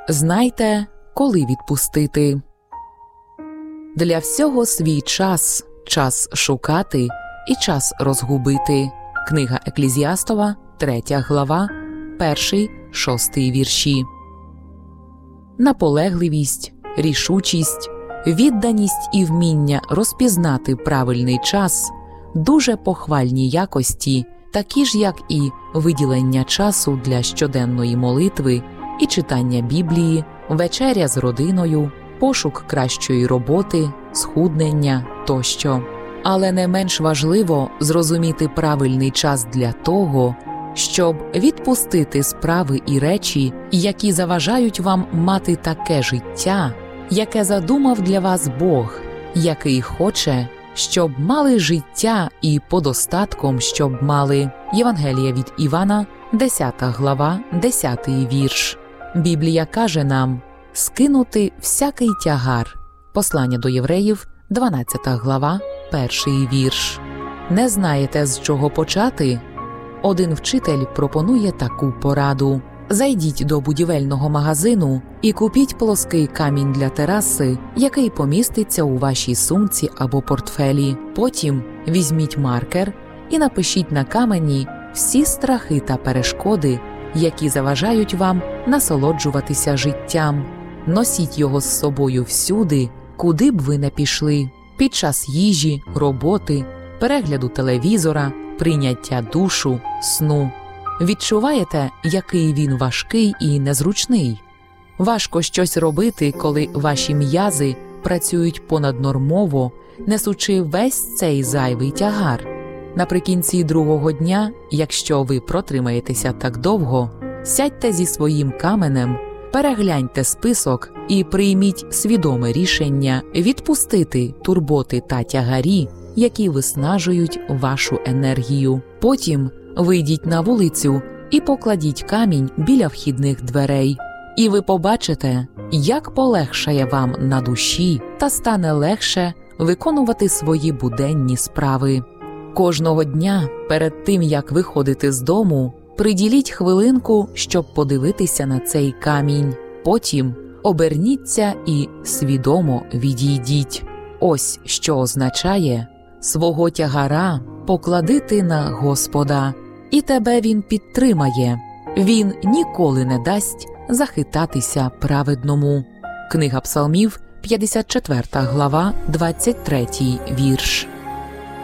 Знайте, коли відпустити. Для всього свій час, час шукати і час розгубити. Книга Еклезіастова, 3 глава, 1-6 вірші. Наполегливість, рішучість, відданість і вміння розпізнати правильний час – дуже похвальні якості, такі ж, як і виділення часу для щоденної молитви і читання Біблії, вечеря з родиною, пошук кращої роботи, схуднення тощо. Але не менш важливо зрозуміти правильний час для того, щоб відпустити справи і речі, які заважають вам мати таке життя, яке задумав для вас Бог, який хоче, щоб мали життя і подостатком, щоб мали. Євангелія від Івана, 10 глава, 10 вірш. Біблія каже нам скинути всякий тягар. Послання до євреїв, 12 глава, 1 вірш. Не знаєте, з чого почати? Один вчитель пропонує таку пораду. Зайдіть до будівельного магазину і купіть плоский камінь для тераси, який поміститься у вашій сумці або портфелі. Потім візьміть маркер і напишіть на камені всі страхи та перешкоди, які заважають вам насолоджуватися життям. Носіть його з собою всюди, куди б ви не пішли. Під час їжі, роботи, перегляду телевізора, прийняття душу, сну. Відчуваєте, який він важкий і незручний? Важко щось робити, коли ваші м'язи працюють понаднормово, несучи весь цей зайвий тягар. Наприкінці другого дня, якщо ви протримаєтеся так довго, сядьте зі своїм каменем, перегляньте список і прийміть свідоме рішення відпустити турботи та тягарі, які виснажують вашу енергію. Потім вийдіть на вулицю і покладіть камінь біля вхідних дверей. І ви побачите, як полегшає вам на душі та стане легше виконувати свої буденні справи. Кожного дня, перед тим, як виходити з дому, приділіть хвилинку, щоб подивитися на цей камінь. Потім оберніться і свідомо відійдіть. Ось що означає «свого тягара поклади ти на Господа, і тебе Він підтримає, Він ніколи не дасть захитатися праведному». Книга Псалмів, 54 глава, 23 вірш.